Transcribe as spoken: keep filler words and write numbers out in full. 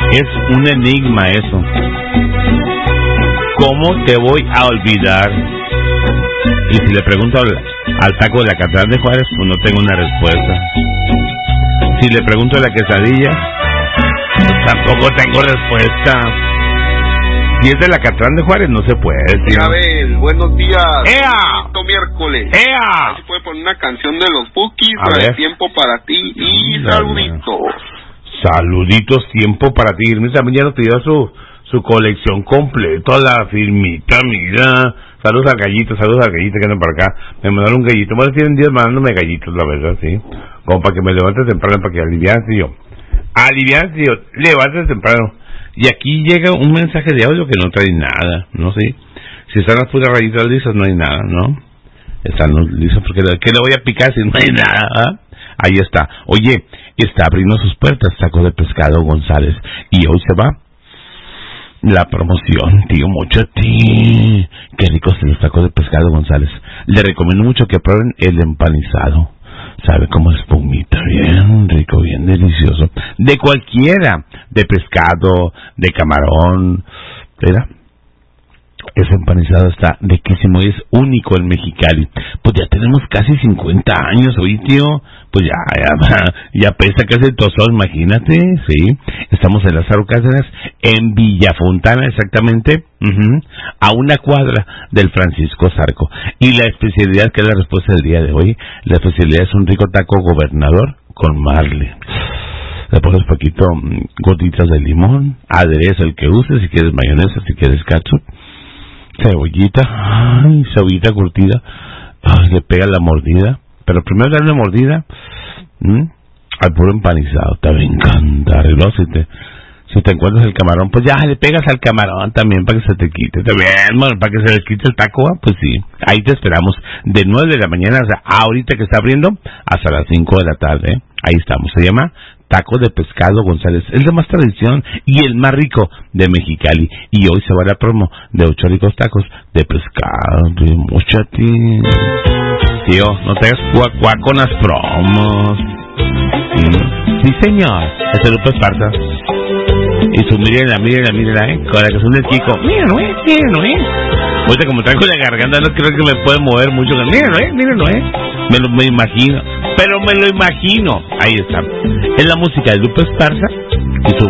Es un enigma eso. ¿Cómo te voy a olvidar? Y si le pregunto al, al taco de la Catedral de Juárez, pues no tengo una respuesta. Si le pregunto a la quesadilla, pues tampoco tengo respuesta. Si es de la Catedral de Juárez, no se puede, tío. Abel, buenos días. ¡Ea! Bonito miércoles. ¡Ea! Se puede poner una canción de los Bukis, A ver. Tiempo para ti y Dale. saluditos. Saluditos, tiempo para ti. Irma también ya nos pidió su, su colección completa, la firmita, mira. Saludos al gallito, saludos al gallito que andan por acá. Me mandaron un gallito. Bueno, tienen días mandándome gallitos, la verdad, sí. Como para que me levante temprano, para que alivianse yo. Alivianse yo, levante temprano. Y aquí llega un mensaje de audio que no trae nada, no sé. Si están las puras rayitas lisas, no hay nada, ¿no? Están lisas porque ¿qué le voy a picar si no hay nada? ¿Ah? Ahí está. Oye, está abriendo sus puertas Taco de Pescado González. Y hoy se va la promoción, tío, mucho a ti. Qué ricos los tacos de Pescado González. Le recomiendo mucho que prueben el empanizado. Sabe como espumita, bien rico, bien delicioso. De cualquiera, de pescado, de camarón, ¿verdad? Ese empanizado está riquísimo y es único en Mexicali. Pues ya tenemos casi cincuenta años, hoy tío. Pues ya, ya, ya pesa casi el tozón, imagínate, sí. Estamos en Lázaro Cárdenas, en Villa Fontana, exactamente, uh-huh, a una cuadra del Francisco Zarco. Y la especialidad, que es la respuesta del día de hoy, la especialidad es un rico taco gobernador con marle. Le pones poquito gotitas de limón, aderezo el que uses, si quieres mayonesa, si quieres ketchup, cebollita, ay, cebollita curtida, ay, le pega la mordida. Pero primero darle una mordida ¿m? al puro empanizado. Te va a encantar. Y luego si te, si te encuentras el camarón, pues ya le pegas al camarón también para que se te quite. También, bueno, para que se le quite el taco, pues sí. Ahí te esperamos de nueve de la mañana, o sea, ahorita que está abriendo, hasta las cinco de la tarde. ¿eh? Ahí estamos. Se llama Taco de Pescado González. Es de más tradición y el más rico de Mexicali. Y hoy se va la promo de ocho ricos tacos de pescado. Mucho a ti. Tío, no te hagas cuacuá con las promos. ¿Mm? Sí, señor. Este Lupe Esparza. Y su mírenla, mírenla, mírenla, ¿eh? Con la que suena el Kiko. Mírenlo, ¿eh? Mírenlo, ¿eh? Ahorita como traigo la garganta, no creo que me puede mover mucho. Mírenlo, ¿eh? Mírenlo, ¿eh? Me lo me imagino. Pero me lo imagino. Ahí está. Es la música de Lupe Esparza y su